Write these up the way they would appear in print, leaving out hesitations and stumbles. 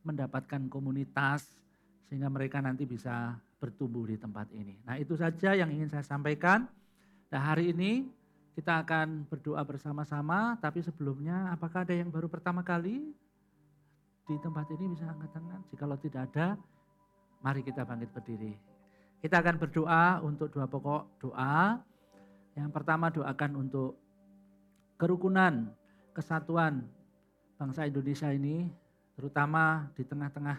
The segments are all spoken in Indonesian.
mendapatkan komunitas sehingga mereka nanti bisa bertumbuh di tempat ini. Nah, itu saja yang ingin saya sampaikan. Nah, hari ini kita akan berdoa bersama-sama, tapi sebelumnya apakah ada yang baru pertama kali di tempat ini bisa angkat tangan? Jikalau tidak ada, mari kita bangkit berdiri. Kita akan berdoa untuk dua pokok doa. Yang pertama doakan untuk kerukunan, kesatuan bangsa Indonesia ini, terutama di tengah-tengah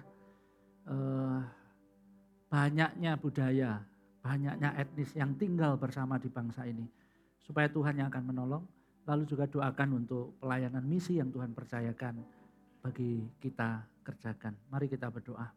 banyaknya budaya, banyaknya etnis yang tinggal bersama di bangsa ini. Supaya Tuhan yang akan menolong, lalu juga doakan untuk pelayanan misi yang Tuhan percayakan bagi kita kerjakan. Mari kita berdoa.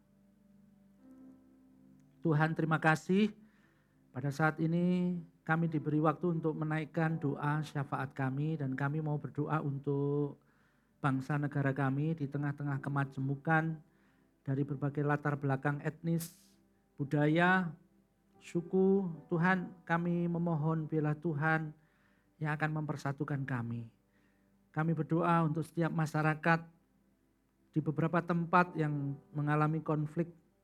Tuhan, terima kasih pada saat ini kami diberi waktu untuk menaikkan doa syafaat kami, dan kami mau berdoa untuk bangsa negara kami di tengah-tengah kemajemukan dari berbagai latar belakang etnis, budaya, suku. Tuhan, kami memohon bila Tuhan yang akan mempersatukan kami. Kami berdoa untuk setiap masyarakat di beberapa tempat yang mengalami konflik.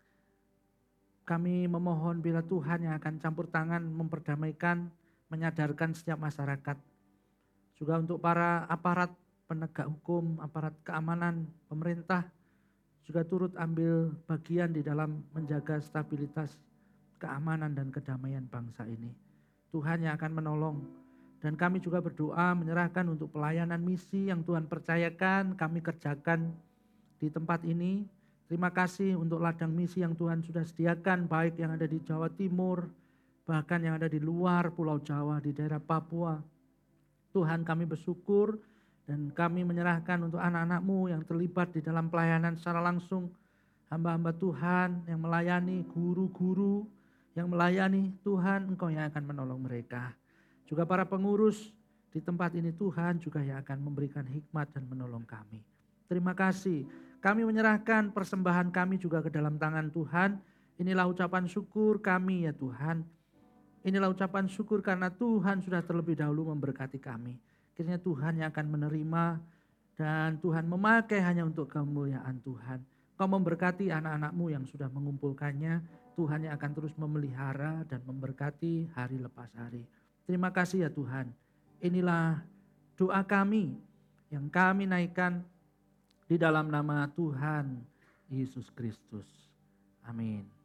Kami memohon bila Tuhan yang akan campur tangan memperdamaikan, menyadarkan setiap masyarakat. Juga untuk para aparat penegak hukum, aparat keamanan, pemerintah, juga turut ambil bagian di dalam menjaga stabilitas, keamanan dan kedamaian bangsa ini. Tuhan yang akan menolong. Dan kami juga berdoa menyerahkan untuk pelayanan misi yang Tuhan percayakan kami kerjakan di tempat ini. Terima kasih untuk ladang misi yang Tuhan sudah sediakan, baik yang ada di Jawa Timur, bahkan yang ada di luar Pulau Jawa, di daerah Papua. Tuhan, kami bersyukur dan kami menyerahkan untuk anak-anak-Mu yang terlibat di dalam pelayanan secara langsung. Hamba-hamba Tuhan yang melayani, guru-guru yang melayani, Tuhan Engkau yang akan menolong mereka. Juga para pengurus di tempat ini, Tuhan juga yang akan memberikan hikmat dan menolong kami. Terima kasih. Kami menyerahkan persembahan kami juga ke dalam tangan Tuhan. Inilah ucapan syukur kami ya Tuhan. Inilah ucapan syukur karena Tuhan sudah terlebih dahulu memberkati kami. Kiranya Tuhan yang akan menerima dan Tuhan memakai hanya untuk kemuliaan Tuhan. Kau memberkati anak-anak-Mu yang sudah mengumpulkannya. Tuhan yang akan terus memelihara dan memberkati hari lepas hari. Terima kasih ya Tuhan. Inilah doa kami yang kami naikkan di dalam nama Tuhan Yesus Kristus. Amin.